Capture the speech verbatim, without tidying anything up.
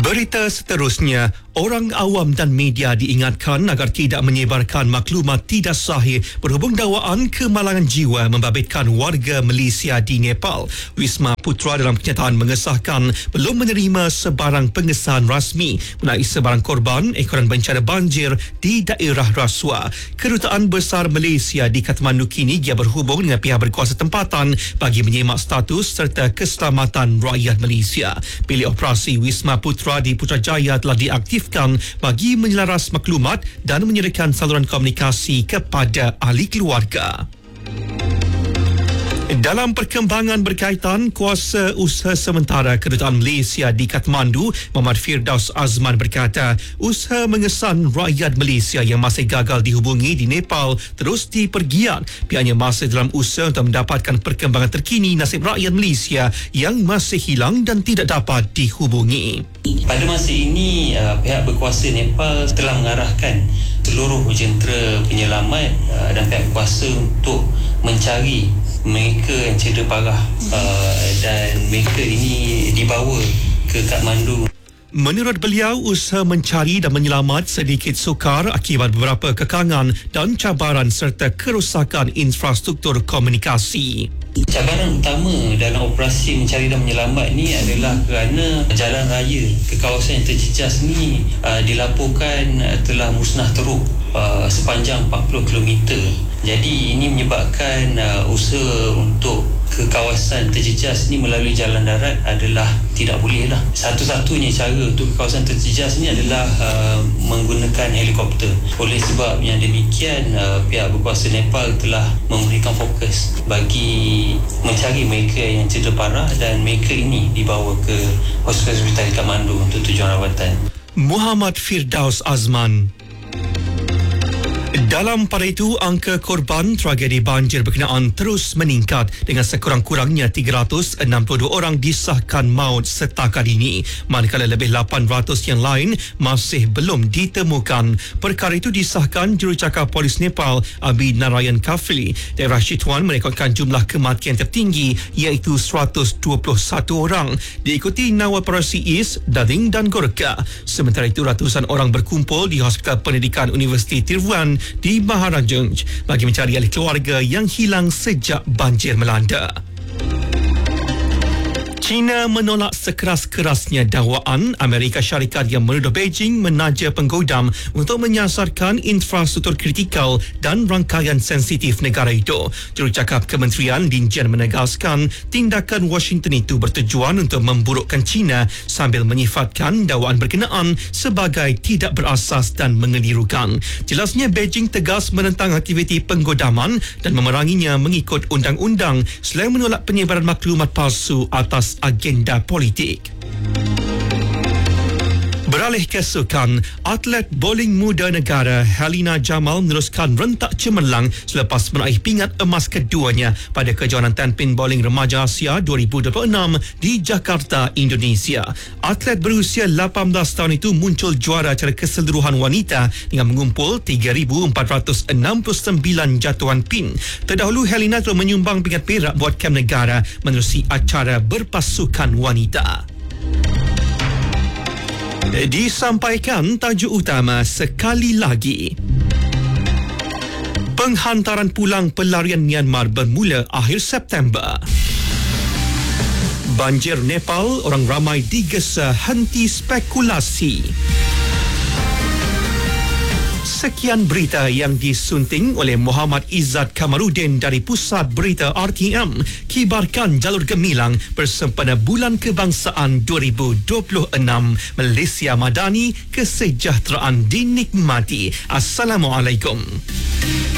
Berita seterusnya, orang awam dan media diingatkan agar tidak menyebarkan maklumat tidak sahih berhubung dakwaan kemalangan jiwa membabitkan warga Malaysia di Nepal. Wisma Putra dalam kenyataan mengesahkan belum menerima sebarang pengesahan rasmi mengenai sebarang korban ekoran bencana banjir di daerah Raswa. Kedutaan Besar Malaysia di Kathmandu kini dia berhubung dengan pihak berkuasa tempatan bagi menyemak status serta keselamatan rakyat Malaysia. Bilik operasi Wisma Putra di Putrajaya telah diaktifkan bagi menyelaras maklumat dan menyediakan saluran komunikasi kepada ahli keluarga. Dalam perkembangan berkaitan kuasa usaha sementara Kedutaan Malaysia di Kathmandu, Muhammad Firdaus Azman berkata, usaha mengesan rakyat Malaysia yang masih gagal dihubungi di Nepal terus dipergiat. Pihaknya masih dalam usaha untuk mendapatkan perkembangan terkini nasib rakyat Malaysia yang masih hilang dan tidak dapat dihubungi. Pada masa ini, pihak berkuasa Nepal telah mengarahkan seluruh jentera penyelamat dan pihak berkuasa untuk mencari mereka yang cedera parah uh, dan mereka ini dibawa ke Kathmandu. Menurut beliau, usaha mencari dan menyelamat sedikit sukar akibat beberapa kekangan dan cabaran serta kerosakan infrastruktur komunikasi. Cabaran utama dalam operasi mencari dan menyelamat ni adalah kerana jalan raya ke kawasan yang terjejas ni uh, dilaporkan uh, telah musnah teruk uh, sepanjang empat puluh kilometer. Jadi ini menyebabkan uh, usaha untuk ke kawasan terjejas ni melalui jalan darat adalah tidak boleh lah. Satu-satunya cara untuk ke kawasan terjejas ni adalah uh, menggunakan helikopter. Oleh sebab yang demikian, uh, pihak berkuasa Nepal telah memberikan fokus bagi mencari mereka yang cedera parah dan mereka ini dibawa ke hospital di Kathmandu untuk tujuan rawatan. Muhammad Firdaus Azman. Dalam pada itu, angka korban tragedi banjir berkenaan terus meningkat dengan sekurang-kurangnya tiga ratus enam puluh dua orang disahkan maut setakat ini, manakala lebih lapan ratus yang lain masih belum ditemukan. Perkara itu disahkan Jurucakap Polis Nepal Abi Narayan Kafli. Daerah Chitwan merekodkan jumlah kematian tertinggi iaitu seratus dua puluh satu orang, diikuti Nawal Parasi East, Dading dan Gorkha. Sementara itu, ratusan orang berkumpul di Hospital Pendidikan Universiti Tirwan di Maharajunj bagi mencari ahli keluarga yang hilang sejak banjir melanda. China menolak sekeras-kerasnya dakwaan Amerika Syarikat yang menuduh Beijing menaja penggodam untuk menyasarkan infrastruktur kritikal dan rangkaian sensitif negara itu. Jurucakap Kementerian Lin Jian menegaskan tindakan Washington itu bertujuan untuk memburukkan China sambil menyifatkan dakwaan berkenaan sebagai tidak berasas dan mengelirukan. Jelasnya Beijing tegas menentang aktiviti penggodaman dan memeranginya mengikut undang-undang selain menolak penyebaran maklumat palsu atas agenda politik. Beralih ke sukan, atlet bowling muda negara Helena Jamal meneruskan rentak cemerlang selepas meraih pingat emas keduanya pada kejohanan Tenpin Bowling Remaja Asia dua ribu dua puluh enam di Jakarta, Indonesia. Atlet berusia lapan belas tahun itu muncul juara secara keseluruhan wanita dengan mengumpul tiga ribu empat ratus enam puluh sembilan jatuhan pin. Terdahulu, Helena telah menyumbang pingat perak buat kem negara menerusi acara berpasukan wanita. Disampaikan tajuk utama sekali lagi. Penghantaran pulang pelarian Myanmar bermula akhir September. Banjir Nepal, orang ramai digesa henti spekulasi. Sekian berita yang disunting oleh Muhammad Izzat Kamarudin dari Pusat Berita R T M. Kibarkan jalur gemilang bersempena Bulan Kebangsaan dua ribu dua puluh enam. Malaysia Madani, kesejahteraan dinikmati. Assalamualaikum.